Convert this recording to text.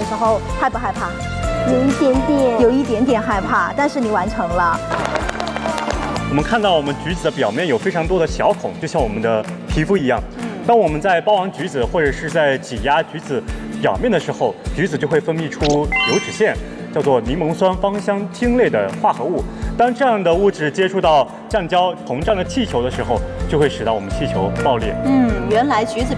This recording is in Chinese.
时候害不害怕？ 有一点点， 有一点点害怕，但是你完成了。 我们看到我们橘子的表面有非常多的小孔，就像我们的皮肤一样。当我们在剥完橘子或者是在挤压橘子表面的时候，橘子就会分泌出油脂腺，叫做柠檬酸芳香烃类的化合物。当这样的物质接触到橡胶膨胀的气球的时候，就会使到我们气球爆裂。 原来橘子